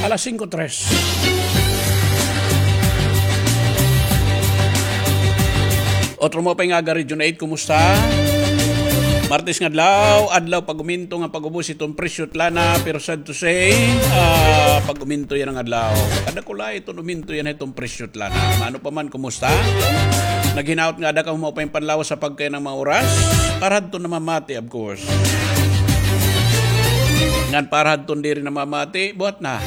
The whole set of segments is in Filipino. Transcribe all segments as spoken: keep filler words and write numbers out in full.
alas singko tres. Otro mo pa nga aga Region eight, kumusta? Martes nga adlaw, adlaw pag uminto nga pag-ubos itong presyo lana, pero sad to say, uh, pag uminto yan ang adlaw. Kada ko lang itong uminto yan itong presyo lana. Ano pa man, kumusta? Naghinaot nga ada ka mo pa yung panlawas sa pagkaya ng mga oras. Parad to na mamati, of course. Ngan parad to diri na mamati, buhat na.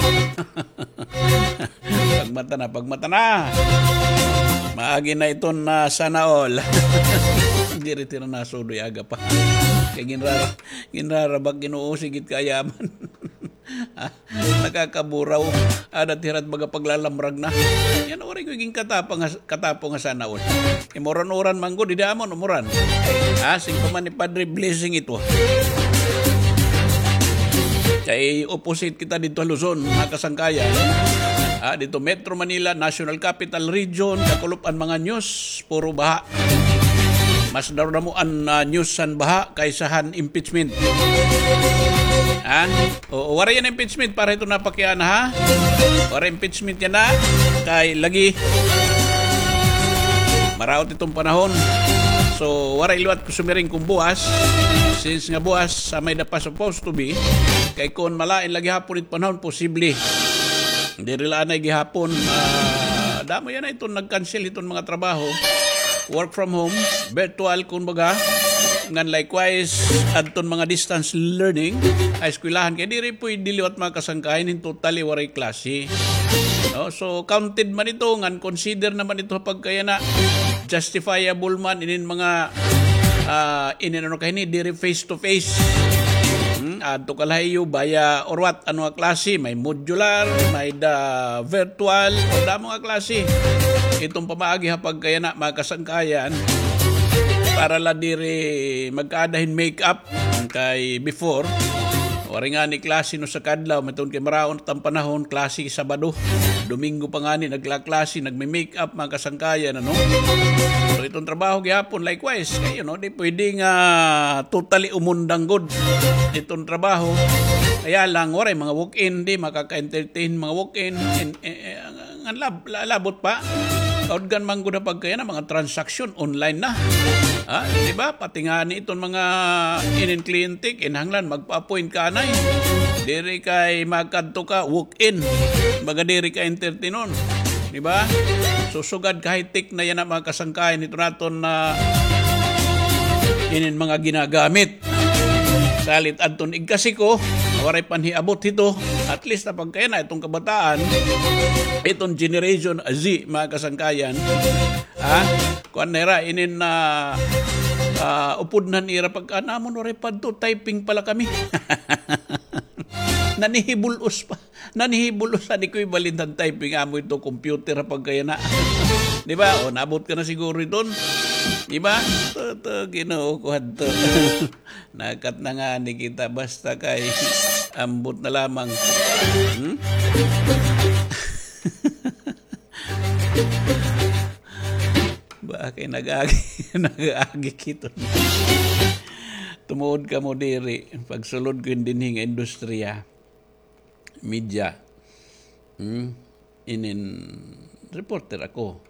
Pagmata na, pagmata na. Maagi na ito na sana all. Hindi rin tira na sudoy aga pa. Kaya ginrara, ginrara bag ginuusigit kayaman. Nakakaburaw. Ada tirat baga paglalamrag na. Yan oray ko yung katapang, katapong nga sana all. Imuran-uran manggo, di damon umuran. Ha, sing pa man ni Padre blessing ito. Kaya opposite kita dito Luzon, nakasangkayan. Ah, dito Metro Manila, National Capital Region, kakulupan mga news, puro baha. Mas daramuan na uh, news san baha kaysahan impeachment. Ha? O, wala yan impeachment para ito napakyan ha? Wala impeachment yan na. Kay lagi. Maraot itong panahon. So, wala iluat ko sumiring kung buwas. Since nga buwas, sa may na pa supposed to be, kay kung malain lagi hapon ito panahon, posible. Hindi rila na gihapon. Uh, damo yan na itong nag-cancel itong mga trabaho. Work from home, virtual kumbaga, ngan likewise adton mga distance learning ay eskwelahan kay diri po diliwat mga kasangkahin in totally waray klase. No, so counted man ito ngan consider naman ito pagkaya na justifiable man inin mga uh, inin ano kay ni diri face to face. Hmm, adto kalayo baya or what ano nga klase, may modular, may da virtual, o da mga klase. Itong pamaagi hapag kaya na makasangkayan para la diri magkaadahin make-up kay before wari nga ni klase no sa kadlaw matun kay maraon tang panahon klase Sabado Domingo pa nga ni nagla-klase nagme-make-up makasangkayan ano. So itong trabaho gyapon likewise kay no di pwede nga totally umundang good itong trabaho kaya lang wari mga walk-in di makaka-entertain mga walk-in and, eh, ang lab, labot pa kaudgan man gud pagkaya na mga transaction online na. Ha, di ba? Pati nga ni itong mga inin kliyente kinahanglan magpa-appoint ka na. Eh. Diri kay magkadto ka walk-in. Baga diri ka entertainon. Di ba? Susugad kahit tik na yan ang mga kasangkayan ito naton na inin mga ginagamit. Salit adton igkasi ko waray panhiabot ito. At least na pagkaya na itong kabataan, itong generation Z, mga kasangkayan, ha? Kuan nera, inin na uh, upod na nira pagka namon waray padto, typing pala kami. Nanihibulos pa. Nanihibulos sa equivalent ng typing amo ito, computer pagkaya na. Di ba? O, nabot ka na siguro ito. Di ba? Ito, kinukuhan to. Nakat na nga ni kita, basta kay ambot na lamang. Hmm? Bakit nag-agi? Nag-agi kito. Tumuod ka mo diri. Pagsulod ko yung dinhing industriya. Media. Hmm? Inin reporter ako.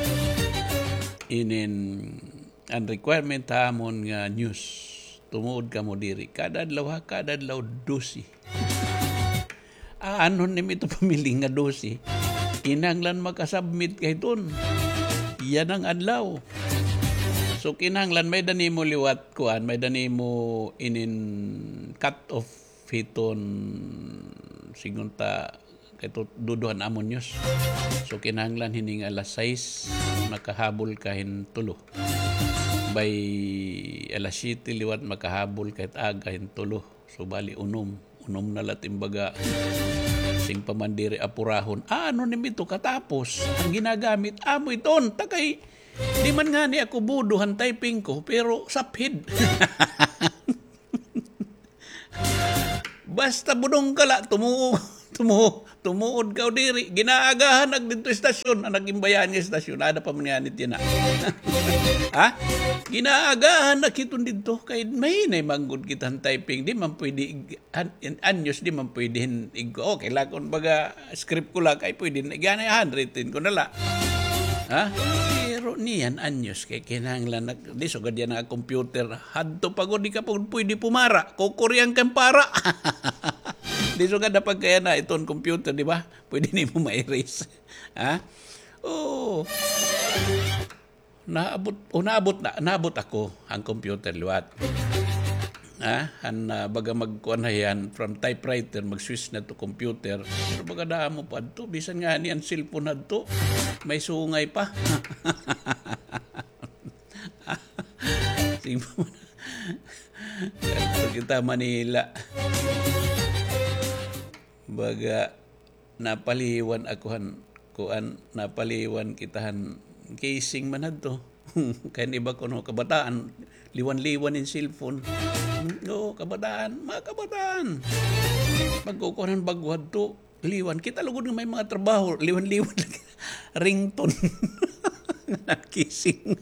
Inin ang requirement hamon nga news. Tumuod ka mo diri. Kada adlaw ha, kada adlaw dosi. ah, ano nim ito pamili nga dosi? Kinahanglan makasubmit kay ton. Yan ang adlaw. So kinahanglan may dani mo liwat kuan, may dani mo inin cut off hiton sigunta kayto duduhan amon news. So kinahanglan hining alas sais makahabol kahin tulo. By alas siyete liwat makahabol kahit aga hintulo. So bali unom. Unom na latimbaga. Sing pamandiri apurahon. Ah, ano nimito katapos? Ang ginagamit. Amo iton. Takay. Di man nga ni ako buduhan typing ko. Pero sapid. Basta budong kala. Tumuo. Tumu, tumuod ka diri. Ginaagahan nag dito istasyon, ang naging bayan niya istasyon. Ada pa man yanit yan na. Ha? Ginaagahan na kiton dito. Kaya may na manggod kitang typing. Di man pwede, an, anyos di man pwede. Okay, lakon baga script ko lang. Kaya pwede, gana handwritten ko nala. Ha? Pero niyan, anyos. Kaya kinahanglan na, di so gadya na computer. Hadto pagod, di ka po pwede pumara. Kukuryang kang para. Di so kada pag kaya na itong computer, di ba? Pwede ni mo ma-erase. Ha? Oo. Naabot, o naabot na, naabot ako ang computer liwat. Ha? Ang uh, baga magkuhan na yan, from typewriter, mag-switch na to computer. Pero baga daan mo pa ito, bisan nga ni ang cellphone na ito, may sungay pa. Sige mo na. Kita Manila. Baga napaliwan akuhan kuan napaliwan kitahan casing man adto. Kaya iba ko no kabataan liwan-liwan in cellphone. No, kabataan, mga kabataan. Pagkukuhanan bagwad to, liwan. Kita lugod nga may mga trabaho, liwan-liwan ringtone. Nakising.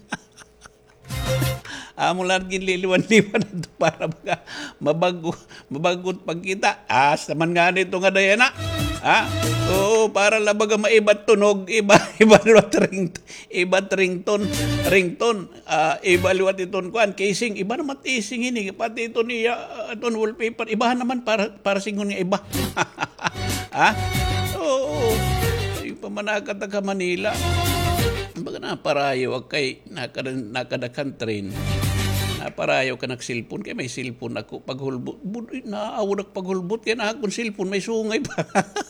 Amo lang ginliliwan-liwan ito para baka mabago, mabagot pagkita. As naman nga nito nga daya na. Ha? Oo, para labaga maibat tunog, iba, iba liwat ring, iba rington, rington, uh, iba liwat iton kuan, casing, iba naman casing ini, pati ito niya, uh, itong wallpaper, iba naman para, para singon nga iba. Ha? Oo, yung pamanakata ka Manila, baga na parayo, kay nakadakan train, naparayo ka nag-cellphone, kaya may cellphone ako, paghulbot, naawag paghulbot, kaya na akong cellphone, may sungay pa.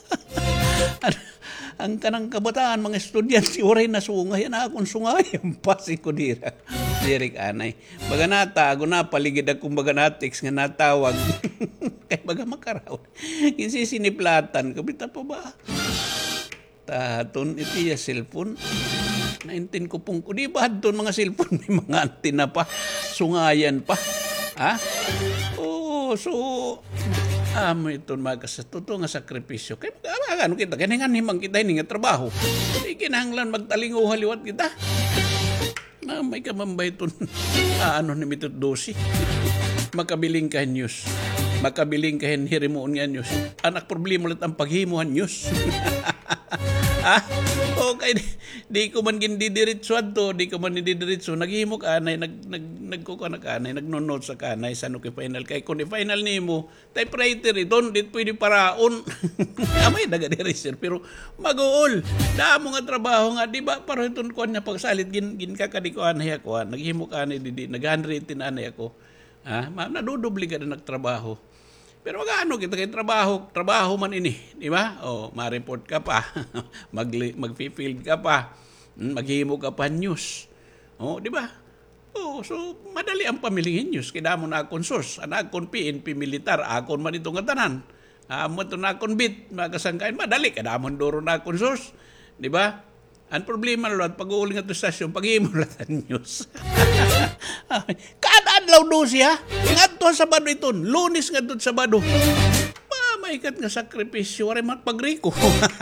Ang kanang kabataan, mga estudyante, oray na sungay, na akong sungay, ang pasi ko dira. Dirik anay. Baga natago na, paligid akong baga natix nga natawag. Kaya baga makaraw. Kinsi siniplatan, kabita pa ba? Tahaton, iti ya cellphone. Naintin ko pong ko. Di ba doon mga cellphone may mga antina pa? Sungayan pa. Ha? Oo, so... Amo ito mga kasatuto nga sakripisyo. Kaya mga ano kita, kaya nga himang kita hindi nga trabaho. Hindi kinahanglan magtalingo haliwat kita. Na may kamambay ito. Ah, ano ni mitot dosi. Makabiling ka news. Makabiling ka hirimuon nga news. Anak problema ulit ang paghimuhan news. Ah, okay, di, di ko man gindidiritsuan to, di ko man didiritso, naghimo ka anay, nag, nag, nagkuka na kanay, nagnonote sa kanay, sa ano kay final, kay kung i-final ni mo, typewriter, doon, dit pwede paraon. Amay, nagadiri sir, pero mag-uol, daan mo nga trabaho nga, di ba, para itong kuhan niya pagsalit, gin, gin kakadi ko anay ako, naghimo ka anay, di, di, nag-handwritten anay ako, ah, ma, nadudubli ka na nagtrabaho. Pero magano kita kay trabaho, trabaho man ini, di ba? O, ma-report ka pa, mag mag-field ka pa, maghimo ka pa news. O, di ba? O, so madali ang pamilingin news. Kaya mo na akong source, anakon P N P militar, akon man itong katanan. Amo to na akong bit, makasangkain, madali kada mo duro na akong source, di ba? Ang problema lang, pag-uuli nga ito stasyon, pag-iimo lang ang news. Kada adlaw do siya, nga ito sa Sabado ito, Lunes nga ito sa Sabado. Mamaikat nga sakripisyo, wari mat pagriko.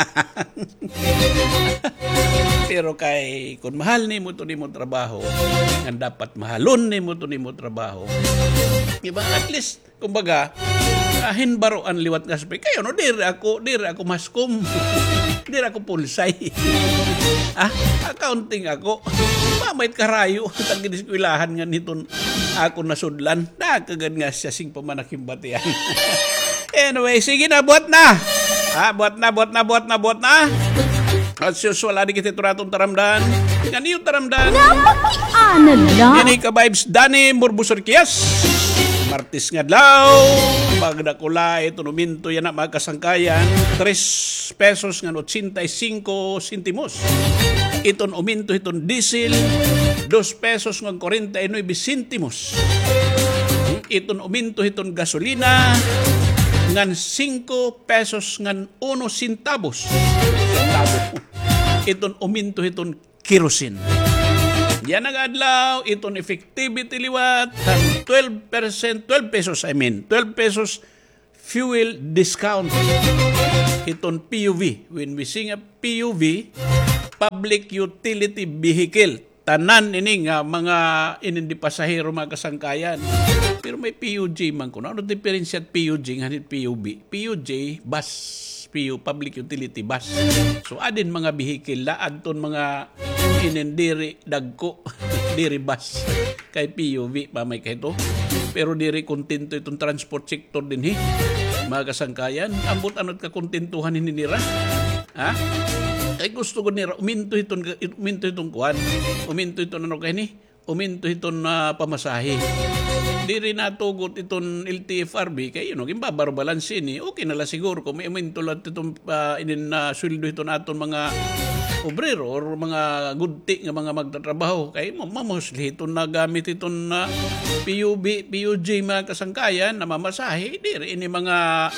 Pero kay, kung mahal ni mo ito ni mo trabaho, nga dapat mahalon ni mo ito ni mo trabaho, diba? At least, kumbaga, ahin baro ang liwat nga sabi, kayo no, diri ako, diri ako maskom. Diri ako pulsay. Ah, accounting ako. Mamait karayo. Tag-iniskwelahan nga niton ako nasudlan. Nakagan nga siya sing pamanakim batian. Anyway, sige na, buhat na. Ah, buhat na, buhat na, buhat na, buhat na. At usual, adi kita ito ratong taramdan. Yan yung taramdan. Napakianan lang. Yan yung ka-vibes, Dani Murbusor Kias. Martis nga daw, pagdakula ito numinto yan na mga kasangkayan, tres pesos nga eighty-five centimos. Iton uminto iton diesel, dos pesos nga forty-nine centimos. Iton uminto iton gasolina, ngan five pesos ngan one centavos. Iton uminto iton kerosene. Yan ang adlaw, itong effectivity liwat, twelve percent, twelve pesos, I mean, twelve pesos, fuel discount. Iton P U V. When we sing a P U V, public utility vehicle, tanan ini nga mga inindi pasahero mga kasangkayan. Pero may P U G man ko. Ano diferensya P U G nganit P U V? P U G, bus. P U, public utility bus. So adin mga vehicle, laad ton mga inindiri dagko, diri bus. Kay P U V, pa may kahito. Pero diri kontento itong transport sector din, he. Mga kasangkayan, ambot anot ka kontentuhan ni nira. Ha? Ay gusto ko nira, uminto iton, uminto itong kuhan. Uminto iton ano kay ni? Uminto iton na uh, pamasahe. Diri natugot iton L T F R B kay yun, yung babarobalansin ni, okay nala siguro kung may uminto lang itong uh, inin na uh, sweldo ito naton mga obrero or mga gudti nga mga magtatrabaho kay mamosli iton na gamit iton na uh, P U B, P U G mga kasangkayan na mamasahe, diri ini mga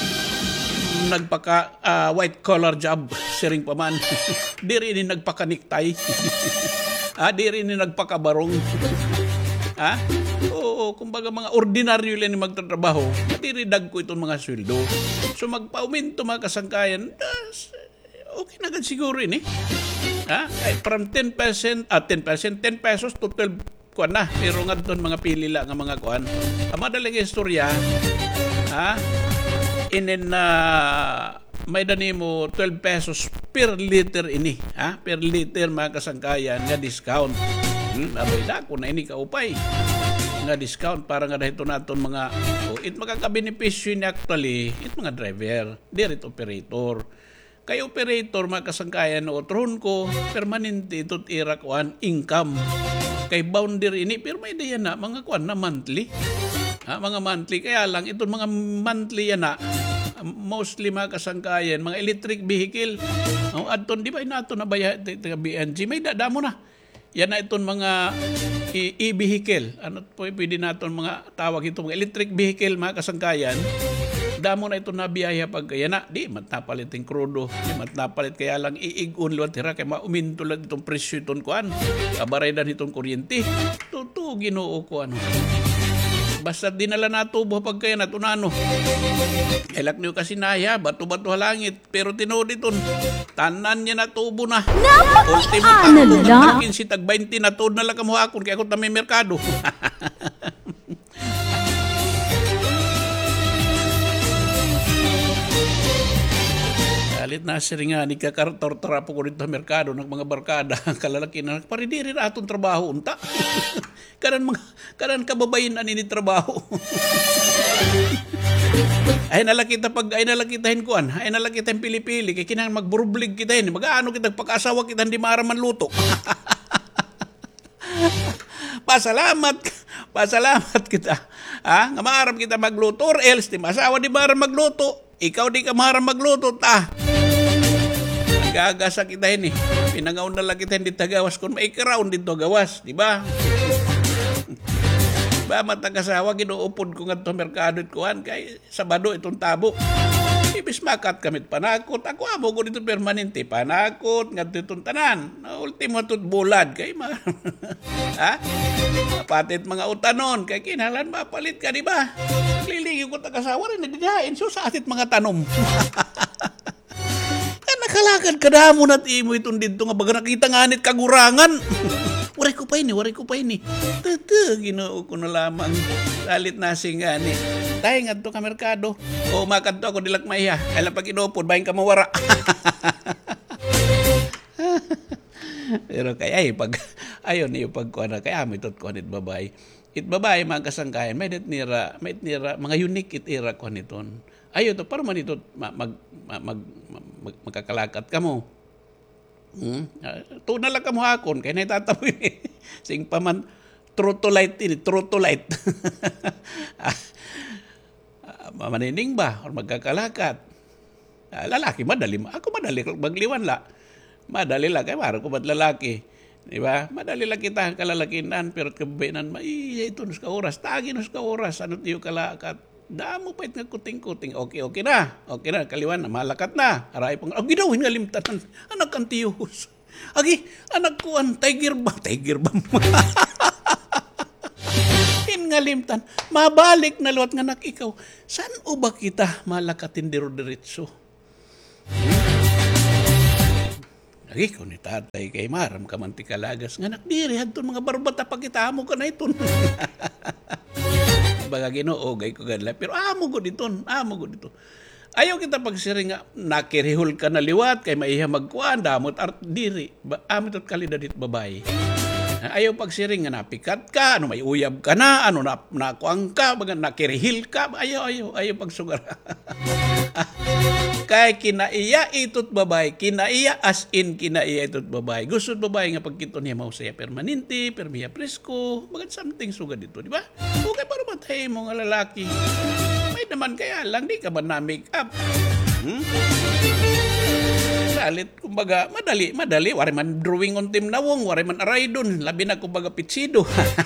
nagpaka uh, white collar job siring paman. Diri ini nagpakaniktay. Ah, diri ini nagpakabarong. Ha? Oo, kumbaga mga ordinaryo lang yung magtatrabaho, matiridag ko itong mga sweldo. So magpa-aumento mga kasangkayan, okay na gan siguro yun eh. Ha? Ay, from ten percent, ah, ten percent, ten pesos to twelve kuan na. Pero nga doon mga pili lang ng mga kuan. Ang madaling istorya, ha? Inin na uh, may dani mo twelve pesos per liter ini. Ha? Per liter mga kasangkayan nga discount. Hmm, abay da ko na ini kaupay nga discount para nga dahito naton mga oh, it makakabenepisyo ni actually it mga driver, direct operator. Kay operator mga kasangkayan o tron ko permanente itot ira kuan income. Kay boundary ini pero may dayan na mga kuan na monthly. Ha, mga monthly kaya lang itong mga monthly yan na mostly mga kasangkayan, mga electric vehicle. Oh, adton di ba inato na baya taga B N G may dadamo na. Yan na itong mga e-vehicle. Ano po pwede natin mga tawag ito, mga electric vehicle, mga kasangkayan. Damo na ito na biyaya pag kaya na, di matnapalit yung krudo, di matnapalit kaya lang iigun luwat tira, kaya mauminto lang itong presyo itong kuan, kabaraydan itong kuryente. Tuto, ginoo ko ano. Basta dinala natubo pag kaya natunano. Elak niyo kasi naya, bato-bato halangit. Pero tinood iton, tanan niya natubo na. Ultimo takbo nga takin si tag twenty na tuod na lang kamuhakon kaya ako na may merkado. Kalit na siringa ni kakartor-tarapo ko dito sa merkado ng mga barkada. Kalalaki na paridiri na atong trabaho unta. Karan mga karan kababayin ani ni trabaho. Ay nalakita pag ay nalakitahin kuan. Ay nalakitahin pili-pili kay kinang magburublig kita hin. Magaano kita pag-asawa kita hindi maraman luto. Pasalamat. Pasalamat kita. Ha? Nga maaram kita magluto or else di masawa di maram magluto. Ikaw di ka maram magluto ta. Gagasa kita ini. Pinangaon na lang kita hindi tagawas kung may karaon dito gawas, di ba? Ba matagasawa ginuupod ko nga to merkado kuan kay Sabado itong tabo. Ibis makat kamit panakot. Ako amo ko dito permanente panakot nga itong tanan. Ultimo tut bulad kay ma. Ha? Patit mga utanon kay kinahanglan mapalit ka di ba? Liligi ko tagasawa rin nadidain so sa atit mga tanom. Nakalakad ka na mo na imo itong dito nga baga nakita nga nit kagurangan. Waray ko pa ini, waray ko pa ini. Tata, ginoo ko na lamang. Salit na singa ni. Tayo nga ito ka merkado. O makadto ako dilak maiya. Kailan pag inupod, bahin ka mawara. Pero kaya ay, pag, ayon iyo pagkuha na, kaya may tot ko nit babay. It babay, mga kasangkayan, may dit nira, may dit nira, mga unique it ira ko niton. Ayo to, para man ito mag, mag, mag, mag, magkakalakat ka mo. Hmm? Uh, na lang ka mo hakon, kaya naitataboy eh. Sing pa man, true to light ini, true to light. uh, manining ba? O magkakalakat? Uh, lalaki, madali. Ako madali, magliwan la. Madali lang, kaya maro ko ba't lalaki? Diba? Madali lang kita kalalakinan, pero kabayanan, ay, ito nus ka oras, tagi nus ka oras, ano tiyo kalakat? Damo pa nga kuting-kuting. Okay, okay na. Okay na. Kaliwan na. Malakat na. Aray pang, oh, ginawin nga limtanan. Anak ang tiyos. Agi, anak ko ang tiger ba? Tiger ba? In nga nangalimtan, mabalik na luwat nga nak ikaw. Saan o ba kita malakatindero diretso? Lagi ko ni tatay kay maram ka man ti kalagas nga nakdiri hadton mga barbata pagkita mo ka na iton. Baga Ginoo gay ko ganla pero amo ko diton, amo ko dito. Ayaw kita pagsiring nga nakirihol ka na liwat kay maiha magkuan damot art diri. Ba, amit at kalidadit babae. Ayaw pagsiring nga napikat ka, ano may uyab ka na, ano na nakuang ka, baga nakirihil ka, ayaw ayaw ayaw pagsugar. Kay kinaiya itot babae, kinaiya as in kinaiya itot babae. Gusto babae nga pagkito niya mausaya permanente, permiya presko, bagad something sugad dito, di ba? Okay para matay mo nga lalaki. May naman kaya lang, di ka ba na-make up? Hmm? Salit, kumbaga, madali, madali. Wari man drawing on team nawong, wari man aray dun. Labi na kumbaga pitsido.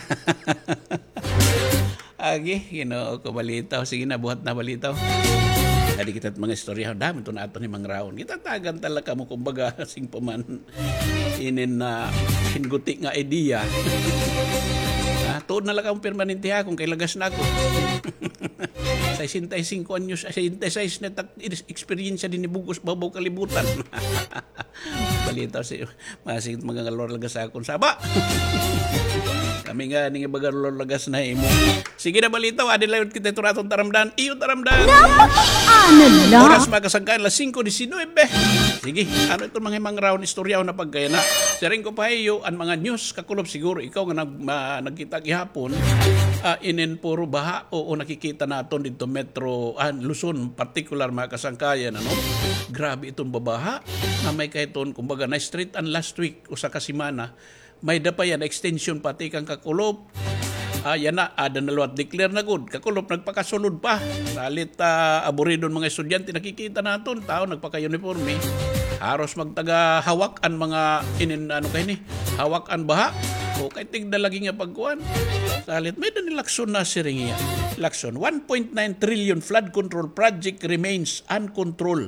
Agi, Ginoo ko balitaw. Sige na, buhat na balitaw. Dali kita mga istorya. Dami ito na ato ni Mang Raon. Itatagan talaga mo kumbaga sing paman inin na hinguti nga idea. Ah, tuod na lang akong permanente ha kung kailagas na ako. sixty-five anyos, sixty-six na experience din ni Bugos Babaw Kalibutan. Balitaw si masing mga ngalor lagas akong saba. Kami nga ning bagar lor lagas na imo. Sige na balitaw, adin layon kita turatong taramdan. Iyo taramdan. Ano lang? Oras makasangkaan las five nineteen. Sige, ano ito mga Mang Raon istoryaw na pagkaya na. Saring ko pa iyo ang mga news kakulob siguro ikaw nga nag, ma, nagkita gihapon uh, inin puro baha o, o nakikita naton dito Metro ah, Luzon particular mga kasangkayan ano. Grabe itong babaha. Na may kaiton kumbaga na street and last week usa ka semana may dapa yan extension pati kang kakulob. Ah, yan na, ada na luwat declare na good. Kakulop, nagpakasulod pa. Salit uh, aburidon mga estudyante, nakikita naton tao, nagpaka-uniforme. Haros magtaga hawakan mga, inin, ano kayo ni, hawakan baha. O kay tigda lagi nga pagkuhan. Salit, may dani lakson na siring yan. Lakson, one point nine trillion flood control project remains uncontrolled.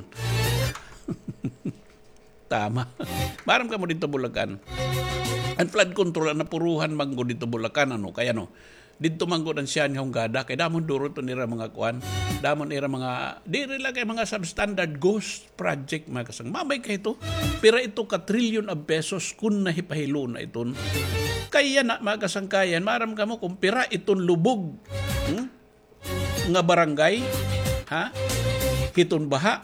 Tama. Maram ka mo dito Bulacan. Ang flood control na puruhan manggo dito Bulacan ano kaya no dito manggo dan siya nga gada kay damon duro to nira mga kuan damon ira mga diri lang kay mga substandard ghost project mga kasang mamay kay ito pero ito ka trillion of pesos kun nahipahilo na iton kaya na mga kasangkayan maram kamo kung pira iton lubog hmm? nga barangay ha hiton baha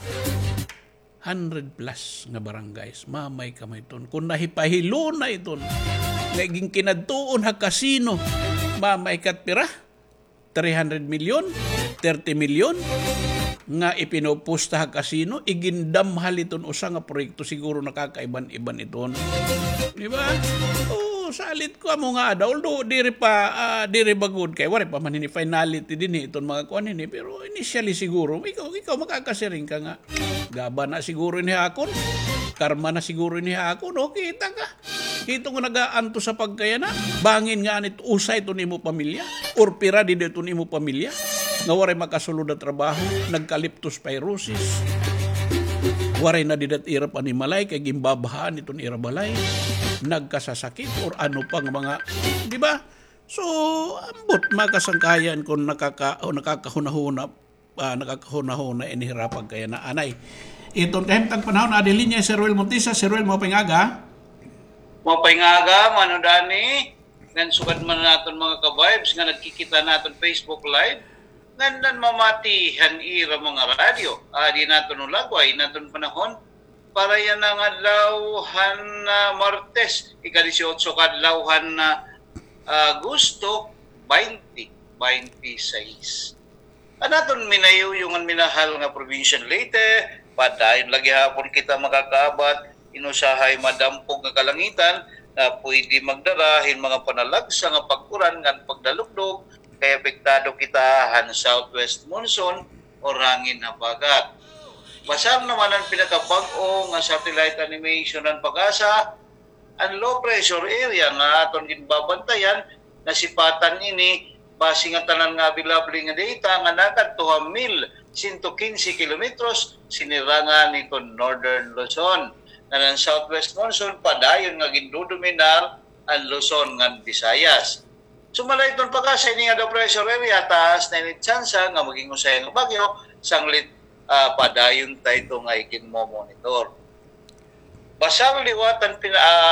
one hundred plus nga barangays. Mamay kamay iton. Kung nahipahilo na iton, naging kinadtuon ha kasino, mamay kat pira, three hundred million, thirty million, nga ipinopusta ha kasino, igindamhal iton usa nga proyekto siguro nakakaiban-iban iton. Di ba? Oo, salit ko mo nga ada. Although, diri pa, uh, diri bagod kay wala pa man ni finality din iton mga kuan ini. Pero initially siguro, ikaw, ikaw makakasiring ka nga. Gaba na siguro ni akon. Karma na siguro ni akon. O, kita ka. Ito nga nagaanto sa pagkaya na. Bangin nga anit usay ito ni mo pamilya. Or pira di dito ni mo pamilya. Nga waray makasulod na trabaho. Nagka-leptospirosis. Waray na didat irap animalay. Kaya gimbabahaan itong irabalay. Nagkasasakit. Or ano pang mga. Di ba? So, ambot makasangkayan kung nakaka, o nakakahunahuna Uh, nakakahuna-huna inihirapan kaya na anay. Itong kahimtang panahon na adilinya si Ruel Montisa. Si Ruel, mo pingaga? Mo pingaga, mano dani. Ngan sugad man naton mga ka-vibes nga nagkikita naton Facebook Live. Ngan mamati han ira mga radyo. Adi naton ulagway naton panahon para yan ang adlawhan na uh, Martes, ika-eighteen kadlawhan na uh, Agosto twenty twenty-six. Anaton minayo yung minahal nga provincial Leyte, padayon lagi hapon kita makakaabat, inusahay madampog nga kalangitan na pwede magdarahin mga panalagsa nga pagkuran nga pagdalugdog, kaya apektado kita han southwest monsoon o rangin habagat. Basam naman ang pinakabag-o nga satellite animation ng Pag-asa, ang low pressure area nga aton ginbabantayan na sipatan ini base nga tanan nga available nga data nga nakadto one thousand one hundred fifteen kilometros sinirangan nito Northern Luzon. Nga ng southwest monsoon padayon nga gindodominar ang Luzon nga Visayas. Sumalay itong pagkasa, ini nga daw pressure area, taas na init tsansa, nga maging usay ng bagyo, sanglit uh, padayon tayo ito nga ikin mo monitor. Basang liwatan pina, uh,